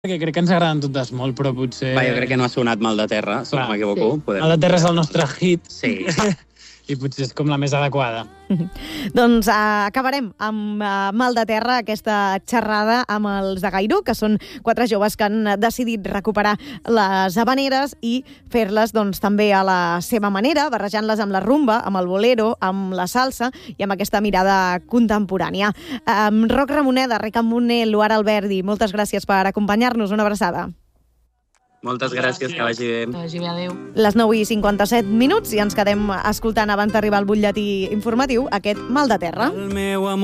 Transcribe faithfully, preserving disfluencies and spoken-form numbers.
Perquè crec que ens agraden totes molt, però potser... Va, jo crec que no ha sonat Mal de Terra, si no m'equivoco. Sí. Mal de Terra és el nostre hit. Sí. I potser és com la més adequada. Doncs uh, acabarem amb uh, Mal de Terra, aquesta xerrada amb els de Gairú, que són quatre joves que han decidit recuperar les habaneres i fer-les doncs, també a la seva manera, barrejant-les amb la rumba, amb el bolero, amb la salsa i amb aquesta mirada contemporània. Um, Roc Ramoneda, Ricard Moner, Luar Alberdi, moltes gràcies per acompanyar-nos. Una abraçada. Moltes gràcies, que vagi bé. Que vagi bé, adéu. Les nou i cinquanta-set minuts i ens quedem escoltant abans d'arribar al butlletí informatiu aquest Mal de Terra.